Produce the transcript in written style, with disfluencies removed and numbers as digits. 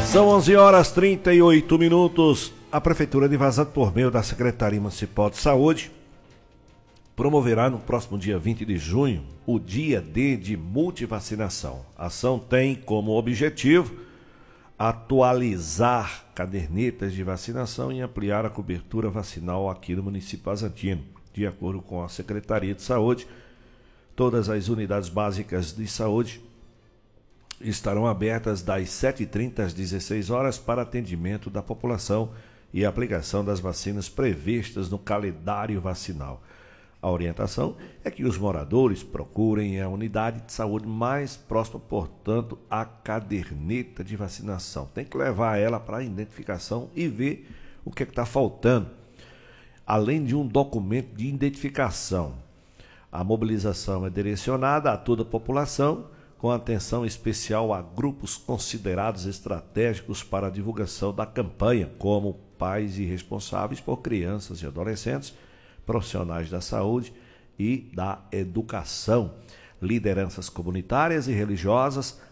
São 11h38. A Prefeitura de Vazante, por meio da Secretaria Municipal de Saúde, promoverá no próximo dia 20 de junho o Dia D de multivacinação. A ação tem como objetivo atualizar cadernetas de vacinação e ampliar a cobertura vacinal aqui no município vazantino. De acordo com a Secretaria de Saúde, todas as unidades básicas de saúde estarão abertas das 7h30 às 16 horas para atendimento da população e aplicação das vacinas previstas no calendário vacinal. A orientação é que os moradores procurem a unidade de saúde mais próxima, portanto, à caderneta de vacinação. Tem que levar ela para a identificação e ver o que está faltando, além de um documento de identificação. A mobilização é direcionada a toda a população, com atenção especial a grupos considerados estratégicos para a divulgação da campanha, como pais e responsáveis por crianças e adolescentes, profissionais da saúde e da educação, lideranças comunitárias e religiosas,